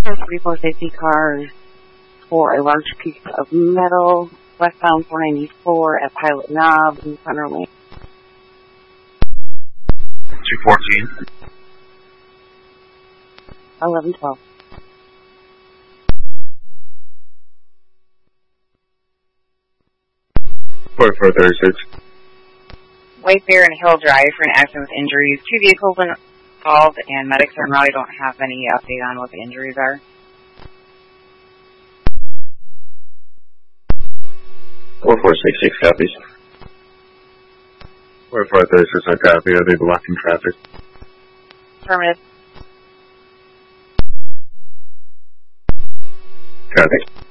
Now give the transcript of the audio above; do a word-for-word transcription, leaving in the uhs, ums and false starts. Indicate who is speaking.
Speaker 1: forty-four safety cars for a large piece of metal westbound four ninety-four at Pilot Knob in Center Lane.
Speaker 2: two fourteen.
Speaker 1: eleven twelve.
Speaker 2: forty-four thirty-six.
Speaker 3: Wayfair and Hill Drive for an accident with injuries. Two vehicles involved, and medics and Raleigh don't have any update on what the injuries are.
Speaker 2: forty-four sixty-six copies. forty-four thirty-six, I copy. Are they blocking traffic?
Speaker 3: Affirmative.
Speaker 2: Copy.